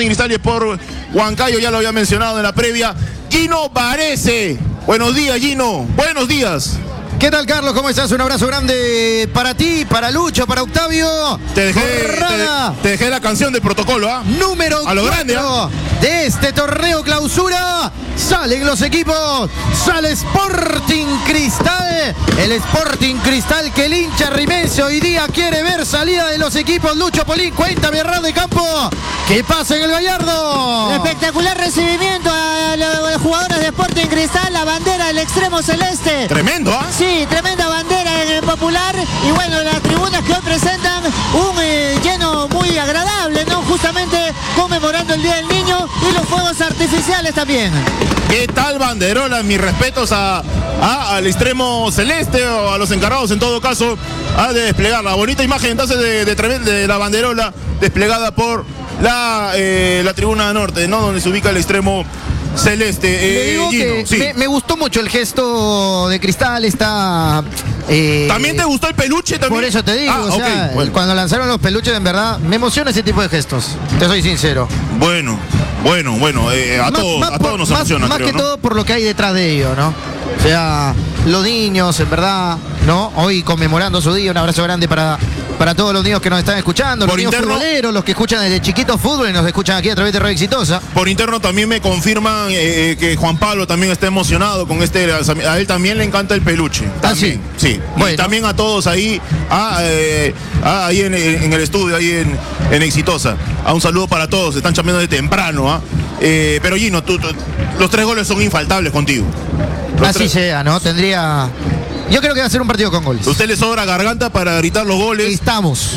Sporting Cristal y por Huancayo, ya lo había mencionado en la previa. Gino Varese. Buenos días, Gino. Buenos días. ¿Qué tal, Carlos? ¿Cómo estás? Un abrazo grande para ti, para Lucho, para Octavio. Te dejé la canción de protocolo, ¿ah? Número a lo grande, de este torneo clausura. Salen los equipos. Sale Sporting Cristal. El Sporting Cristal que el hincha rimense hoy día quiere ver salida de los equipos. Lucho Polín, cuéntame, errado de campo. ¿Qué pasa en el Gallardo? Espectacular recibimiento a los jugadores de Sporting Cristal. La bandera del extremo celeste. Tremendo, ¿ah? Sí, tremenda bandera en el popular. Y bueno, las tribunas que hoy presentan un lleno muy agradable, ¿no? Justamente conmemorando el Día del Niño y los fuegos artificiales también. ¿Qué tal banderola? Mis respetos al extremo celeste o a los encargados en todo caso de desplegar la bonita imagen entonces de la banderola desplegada por la tribuna norte, ¿no? Donde se ubica el extremo celeste. Le digo Gino, que sí. me gustó mucho el gesto de Cristal. Está ¿también te gustó el peluche? ¿También? Por eso te digo, okay, bueno. Cuando lanzaron los peluches, en verdad, me emociona ese tipo de gestos. Te soy sincero. Bueno, a todos nos emociona, más creo, que ¿no? todo por lo que hay detrás de ello, ¿no? O sea, los niños, en verdad, ¿no? Hoy conmemorando su día, un abrazo grande para todos los niños que nos están escuchando, los niños futboleros, los que escuchan desde chiquitos fútbol y nos escuchan aquí a través de Radio Exitosa. Por interno también me confirman que Juan Pablo también está emocionado con a él también le encanta el peluche. También, sí. Bueno. Y también a todos ahí, ahí en el estudio, ahí en Exitosa. Un saludo para todos, están chambeando de temprano, pero Gino, los 3 goles son infaltables contigo. Así sea, ¿no? Yo creo que va a ser un partido con goles. ¿Usted le sobra garganta para gritar los goles? Estamos.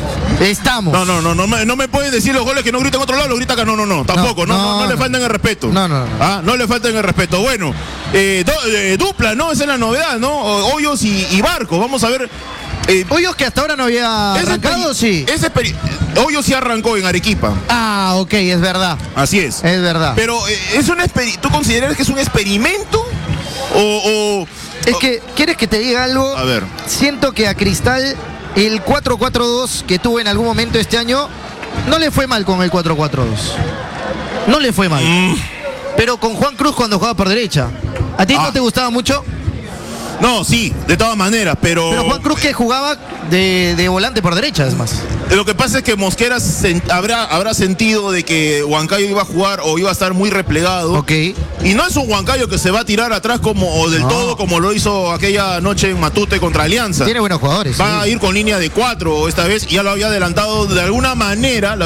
No me pueden decir los goles que no gritan en otro lado, los grita acá. No, tampoco. No le falten el respeto. No le falten el respeto. Bueno, dupla, ¿no? Esa es la novedad, ¿no? Hoyos y Barco. Vamos a ver. Hoyos que hasta ahora no había arrancado, sí. Hoyos sí arrancó en Arequipa. Ok, es verdad. Así es. Es verdad. Pero, ¿tú consideras que es un experimento? Es que, ¿quieres que te diga algo? A ver. Siento que a Cristal el 4-4-2 que tuvo en algún momento este año no le fue mal con el 4-4-2. No le fue mal. Pero con Juan Cruz cuando jugaba por derecha. ¿A ti no te gustaba mucho? No, sí, de todas maneras, pero Juan Cruz que jugaba de volante por derecha, además. Lo que pasa es que Mosquera habrá sentido de que Huancayo iba a jugar o iba a estar muy replegado. Ok. Y no es un Huancayo que se va a tirar atrás todo como lo hizo aquella noche en Matute contra Alianza. Tiene buenos jugadores. Va a ir con línea de 4 esta vez, y ya lo había adelantado de alguna manera,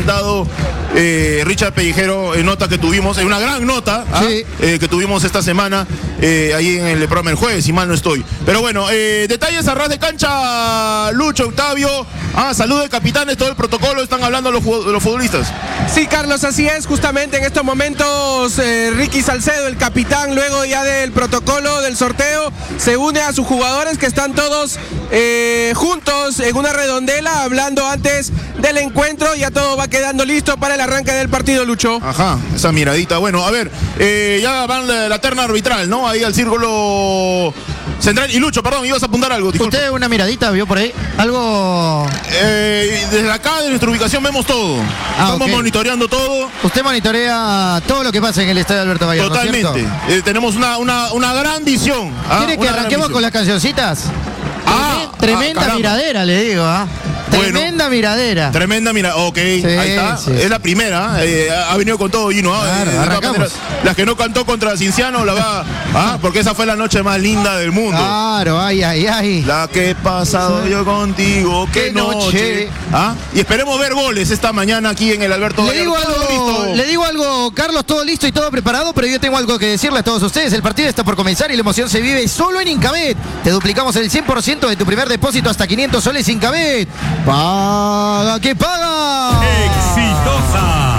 Richard Pellejero en nota que tuvimos, en una gran nota que tuvimos esta semana ahí en el programa el jueves, si mal no estoy. Pero bueno, detalles a ras de cancha, Lucho, Octavio. Salud de capitanes, todo el protocolo, están hablando los futbolistas. Sí, Carlos, así es. Justamente en estos momentos Ricky Salcedo, el capitán, luego ya del protocolo del sorteo, se une a sus jugadores que están todos juntos en una redondela hablando antes del encuentro. Ya todo va quedando listo para el arranque del partido, Lucho. Ajá, esa miradita. Bueno, a ver, ya van la terna arbitral, ¿no? Ahí al círculo central. Y Lucho, perdón, ibas a apuntar algo. Disculpe. ¿Usted una miradita vio por ahí? Algo... desde acá, de nuestra ubicación, vemos todo. Estamos monitoreando todo. Usted monitorea todo lo que pasa en el estadio Alberto Gallardo. Totalmente. Tenemos una gran visión. ¿Quiere que arranquemos con las cancioncitas? Tremenda miradera, le digo, Tremenda miradera. Ok, sí, ahí está. Sí. Es la primera. Ha venido con todo Gino. Claro, arrancamos. Las que no cantó contra Cinciano la va. Porque esa fue la noche más linda del mundo. Claro, ay. La que he pasado yo contigo. Qué noche. Y esperemos ver goles esta mañana aquí en el Alberto Gallardo. Le digo algo, Carlos, todo listo y todo preparado, pero yo tengo algo que decirle a todos ustedes. El partido está por comenzar y la emoción se vive solo en Incabet. Te duplicamos el 100% de tu primer depósito hasta 500 soles Incabet. ¡Paga que paga! ¡Exitosa!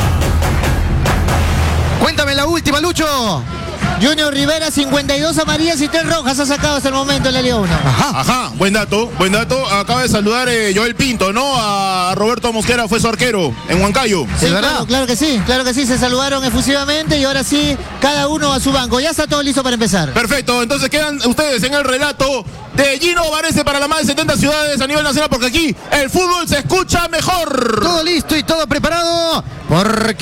Cuéntame la última, Lucho. Junior Rivera, 52 amarillas y 3 rojas ha sacado hasta el momento en la Liga 1. Ajá, buen dato. Acaba de saludar Joel Pinto, ¿no? A Roberto Mosquera, fue su arquero en Huancayo. Sí, claro que sí, se saludaron efusivamente y ahora sí, cada uno a su banco. Ya está todo listo para empezar. Perfecto, entonces quedan ustedes en el relato de Gino Varese para las más de 70 ciudades a nivel nacional, porque aquí el fútbol se escucha mejor. Todo listo y todo preparado, porque